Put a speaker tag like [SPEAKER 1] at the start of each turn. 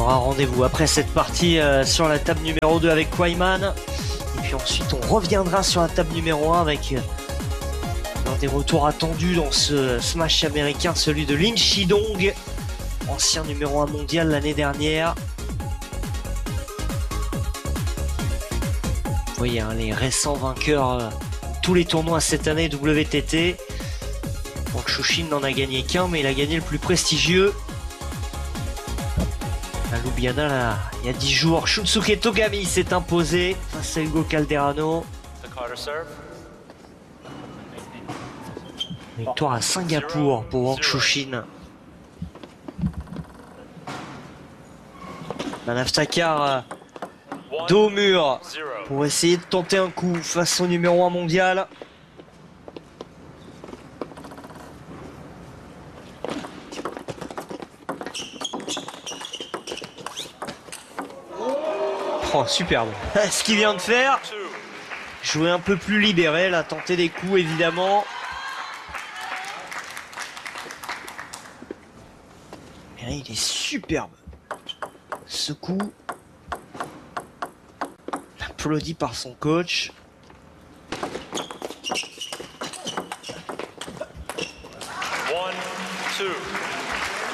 [SPEAKER 1] aura rendez-vous après cette partie sur la table numéro 2 avec Kwaiman. Et puis ensuite on reviendra sur la table numéro 1 avec l'un des retours attendus dans ce smash américain, celui de Lin Shidong, ancien numéro 1 mondial l'année dernière. Vous voyez hein, les récents vainqueurs tous les tournois cette année WTT. Donc Shushin n'en a gagné qu'un, mais il a gagné le plus prestigieux. À Ljubljana, là, il y a 10 jours, Shunsuke Togami s'est imposé face à Hugo Calderano. Victoire à Singapour pour Wang Shushin. Manav Takar dos au mur pour essayer de tenter un coup face au numéro 1 mondial. Oh, superbe. Ce qu'il vient de faire, jouer un peu plus libéré, là, tenter des coups évidemment. Et là, il est superbe. Ce coup, applaudi par son coach.